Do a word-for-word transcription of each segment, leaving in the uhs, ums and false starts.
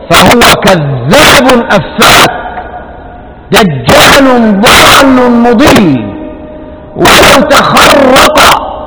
فهو كذاب أفاك دجال ضال مضل، ولو تخرط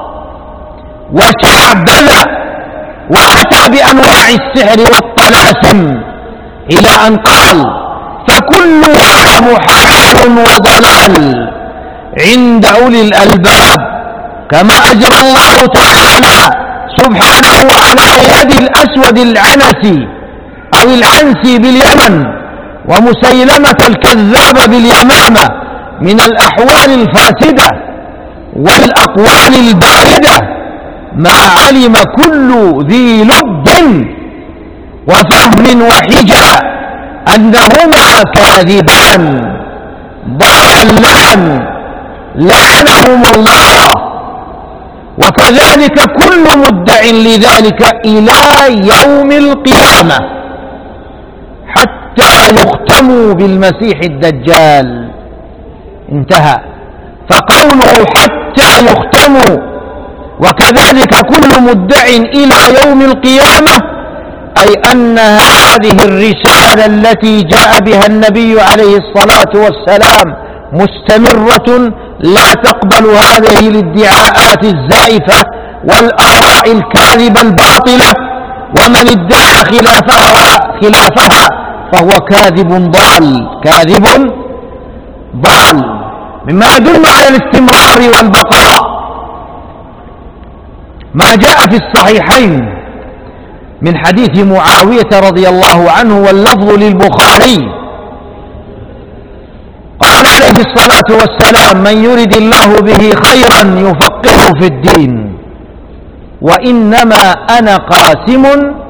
وشعبذ وأتى بأنواع السحر والطلاسم إلى أن قال: فكلها محال وضلال عند أولي الألباب، كما أجرى الله تعالى سبحانه على يد الأسود العنسي أو العنسي باليمن ومسيلمة الكذاب باليمامة من الأحوال الفاسدة والأقوال الباردة، ما علم كل ذي لب وفهم وحجة أنهما كاذبان ضالان لعنهم الله، وكذلك كل مدع لذلك إلى يوم القيامة حتى يختموا بالمسيح الدجال. انتهى. فقوله حتى يختموا وكذلك كل مدع إلى يوم القيامة، أي أن هذه الرسالة التي جاء بها النبي عليه الصلاة والسلام مستمرة، لا تقبل هذه الادعاءات الزائفة والآراء الكاذبة الباطلة، ومن ادعى خلافها خلافها فهو كاذب ضال كاذب ضال. مما يدل على الاستمرار والبقاء ما جاء في الصحيحين من حديث معاوية رضي الله عنه واللفظ للبخاري، قال عليه الصلاة والسلام: من يرد الله به خيرا يفقهه في الدين، وإنما أنا قاسم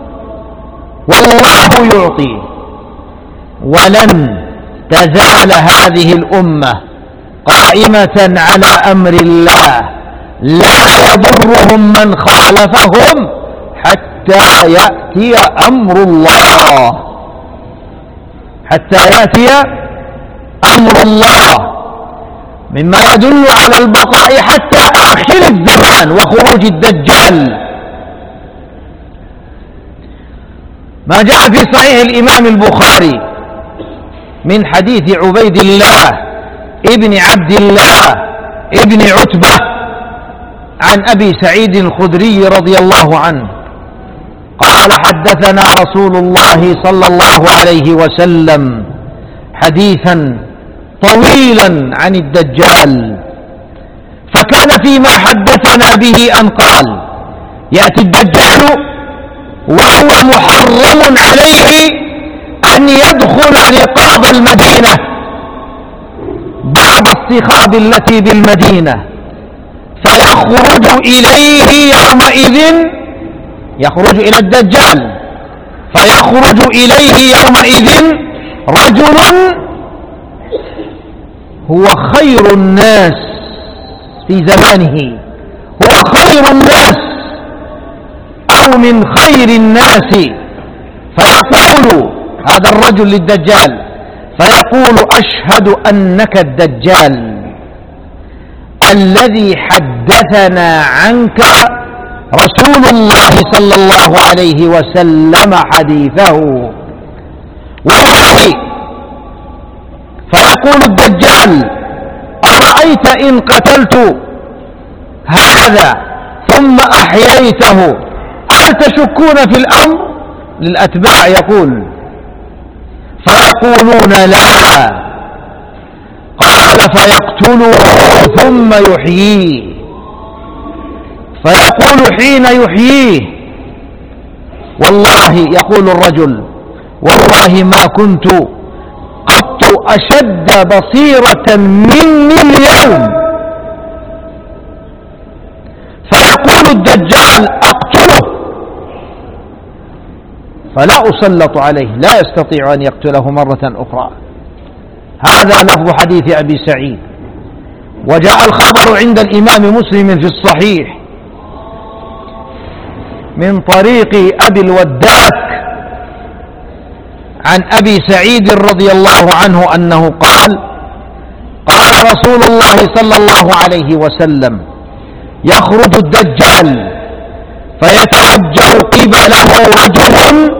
والله يعطي، ولن تزال هذه الأمة قائمة على أمر الله لا يضرهم من خالفهم حتى يأتي أمر الله حتى يأتي أمر الله مما يدل على البقاء حتى آخر الزمان وخروج الدجال. ما جاء في صحيح الإمام البخاري من حديث عبيد الله ابن عبد الله ابن عتبة عن أبي سعيد الخدري رضي الله عنه قال: حدثنا رسول الله صلى الله عليه وسلم حديثا طويلا عن الدجال، فكان فيما حدثنا به أن قال: يأتي الدجال وهو محرم عليه أن يدخل رقاب المدينة بعض الصخاب التي بالمدينة، فيخرج إليه يومئذ يخرج إلى الدجال فيخرج إليه يومئذ رجل هو خير الناس في زمانه، هو خير الناس أو من خير الناس، فيقول هذا الرجل للدجال، فيقول: أشهد أنك الدجال الذي حدثنا عنك رسول الله صلى الله عليه وسلم حديثه. والله، فيقول الدجال: أرأيت إن قتلت هذا ثم أحييته هل تشكون في الأمر؟ للأتباع يقول، فيقولون: لا. قال: فيقتله ثم يحييه، فيقول حين يحييه: والله، يقول الرجل: والله ما كنت قط أشد بصيرة مني اليوم. فيقول الدجال: أقتله، فلا أسلط عليه، لا يستطيع أن يقتله مرة أخرى. هذا لفظ حديث أبي سعيد. وجاء الخبر عند الإمام مسلم في الصحيح من طريق أبي الوداك عن أبي سعيد رضي الله عنه أنه قال: قال رسول الله صلى الله عليه وسلم: يخرج الدجال فيتوجه قبله رجل